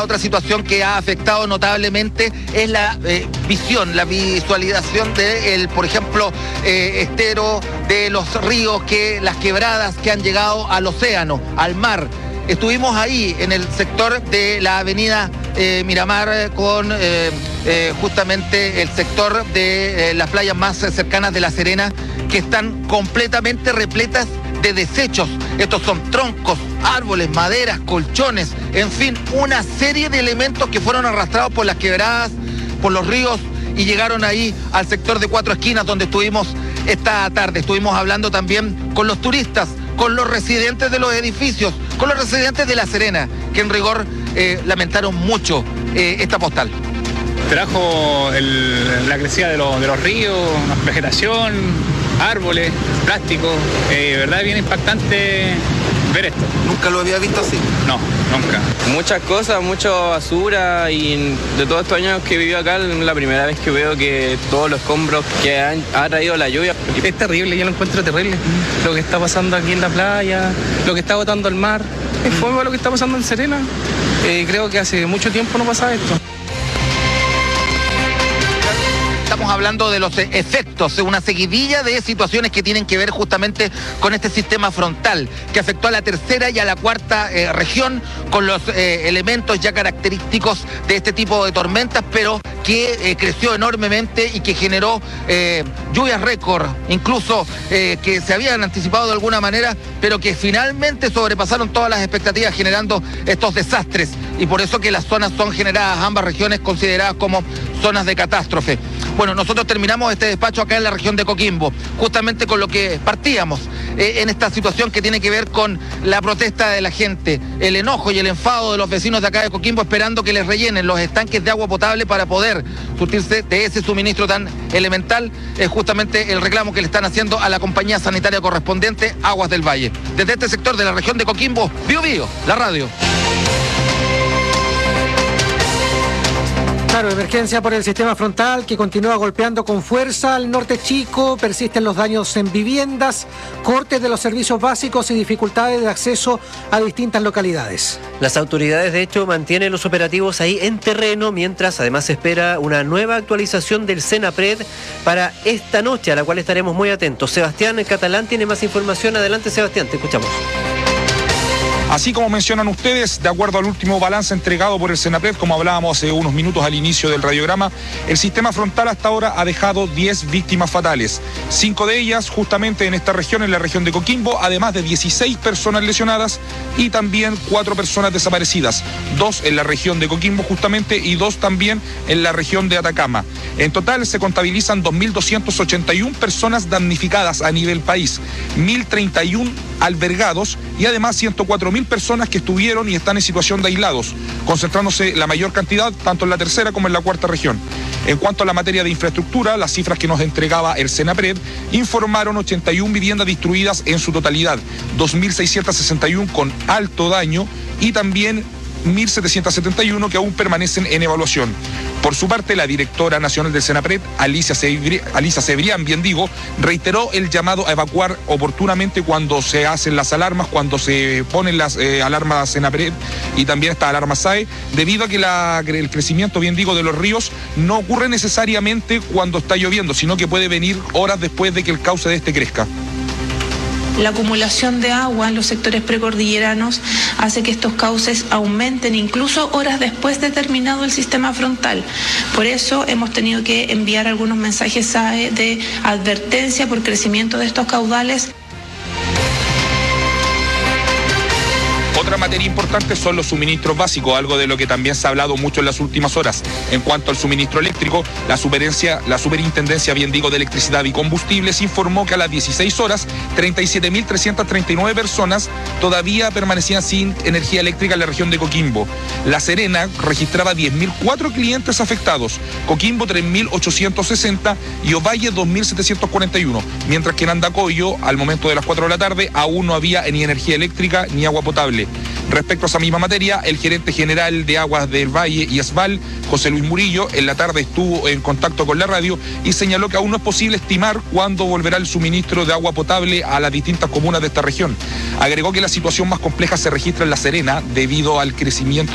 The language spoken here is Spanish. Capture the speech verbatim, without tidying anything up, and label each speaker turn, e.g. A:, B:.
A: otra situación que ha afectado notablemente es la eh, visión, la visualización de, el, por ejemplo, eh, estero de los ríos, que las quebradas que han llegado al océano, al mar. Estuvimos ahí en el sector de la avenida eh, Miramar con eh, eh, justamente el sector de eh, las playas más cercanas de La Serena, que están completamente repletas de desechos. Estos son troncos, árboles, maderas, colchones, en fin, una serie de elementos que fueron arrastrados por las quebradas, por los ríos, y llegaron ahí al sector de Cuatro Esquinas, donde estuvimos esta tarde. Estuvimos hablando también con los turistas, con los residentes de los edificios, con los residentes de La Serena, que en rigor eh, lamentaron mucho eh, esta postal.
B: Trajo el, la crecida de, lo, de los ríos, vegetación, árboles, plástico. De eh, verdad bien impactante ver esto.
A: ¿Nunca lo había visto así?
B: No, nunca.
C: Muchas cosas, mucha basura, y de todos estos años que vivo acá, es la primera vez que veo que todos los escombros que han, ha traído la lluvia.
D: Es terrible, yo lo encuentro terrible. Lo que está pasando aquí en la playa, lo que está botando el mar. Es fuego lo que está pasando en Serena. Eh, creo que hace mucho tiempo no pasaba esto.
A: Estamos hablando de los efectos, una seguidilla de situaciones que tienen que ver justamente con este sistema frontal, que afectó a la tercera y a la cuarta eh, región, con los eh, elementos ya característicos de este tipo de tormentas, pero que eh, creció enormemente y que generó eh, lluvias récord, incluso eh, que se habían anticipado de alguna manera, pero que finalmente sobrepasaron todas las expectativas, generando estos desastres. Y por eso que las zonas son generadas, ambas regiones consideradas como zonas de catástrofe. Bueno, nosotros terminamos este despacho acá en la región de Coquimbo, justamente con lo que partíamos, eh, en esta situación que tiene que ver con la protesta de la gente, el enojo y el enfado de los vecinos de acá de Coquimbo, esperando que les rellenen los estanques de agua potable para poder surtirse de ese suministro tan elemental. Es justamente el reclamo que le están haciendo a la compañía sanitaria correspondiente, Aguas del Valle. Desde este sector de la región de Coquimbo, Bio Bio, la radio.
E: Claro, emergencia por el sistema frontal que continúa golpeando con fuerza al norte chico, persisten los daños en viviendas, cortes de los servicios básicos y dificultades de acceso a distintas localidades.
F: Las autoridades, de hecho, mantienen los operativos ahí en terreno, mientras además se espera una nueva actualización del Senapred para esta noche, a la cual estaremos muy atentos. Sebastián Catalán tiene más información. Adelante, Sebastián, te escuchamos.
G: Así como mencionan ustedes, de acuerdo al último balance entregado por el Senapred, como hablábamos hace unos minutos al inicio del radiograma, el sistema frontal hasta ahora ha dejado diez víctimas fatales. Cinco de ellas justamente en esta región, en la región de Coquimbo, además de dieciséis personas lesionadas y también cuatro personas desaparecidas. Dos en la región de Coquimbo justamente y dos también en la región de Atacama. En total se contabilizan dos mil doscientas ochenta y una personas damnificadas a nivel país, mil treinta y uno albergados y además ciento cuatro mil personas que estuvieron y están en situación de aislados, concentrándose la mayor cantidad tanto en la tercera como en la cuarta región. En cuanto a la materia de infraestructura, las cifras que nos entregaba el Senapred informaron ochenta y una viviendas destruidas en su totalidad, dos mil seiscientas sesenta y una con alto daño y también mil setecientas setenta y uno que aún permanecen en evaluación. Por su parte, la directora nacional del Senapred, Alicia Cebri- Alicia Cebrián, bien digo, reiteró el llamado a evacuar oportunamente cuando se hacen las alarmas, cuando se ponen las eh, alarmas Senapred y también esta alarma S A E, debido a que la, el crecimiento, bien digo, de los ríos no ocurre necesariamente cuando está lloviendo, sino que puede venir horas después de que el cauce de este crezca.
H: La acumulación de agua en los sectores precordilleranos hace que estos cauces aumenten incluso horas después de terminado el sistema frontal. Por eso hemos tenido que enviar algunos mensajes S A E de advertencia por crecimiento de estos caudales.
G: Otra materia importante son los suministros básicos, algo de lo que también se ha hablado mucho en las últimas horas. En cuanto al suministro eléctrico, la, superencia, la Superintendencia, bien digo, de Electricidad y Combustibles informó que a las dieciséis horas, treinta y siete mil trescientas treinta y nueve personas todavía permanecían sin energía eléctrica en la región de Coquimbo. La Serena registraba diez mil cuatro clientes afectados, Coquimbo tres mil ochocientos sesenta y Ovalle dos mil setecientos cuarenta y uno, mientras que en Andacollo, al momento de las cuatro de la tarde, aún no había ni energía eléctrica ni agua potable. Respecto a esa misma materia, el gerente general de Aguas del Valle y Esval, José Luis Murillo, en la tarde estuvo en contacto con la radio y señaló que aún no es posible estimar cuándo volverá el suministro de agua potable a las distintas comunas de esta región. Agregó que la situación más compleja se registra en La Serena debido al crecimiento